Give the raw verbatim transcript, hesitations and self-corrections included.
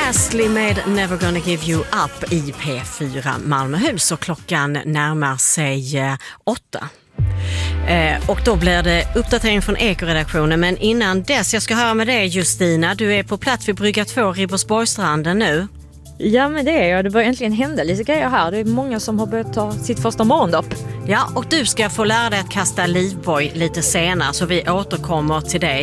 Astley med Never Gonna Give You Up i P fyra Malmöhus, och klockan närmar sig eh, åtta. Eh, och då blir det uppdatering från Eko-redaktionen, men innan dess, jag ska höra med dig Justina, du är på plats vid brygga två Ribersborgsstranden nu. Ja, men det är jag. Det börjar äntligen hända lite grejer här. Det är många som har börjat ta sitt första morgondopp. Ja, och du ska få lära dig att kasta livboj lite senare, så vi återkommer till dig.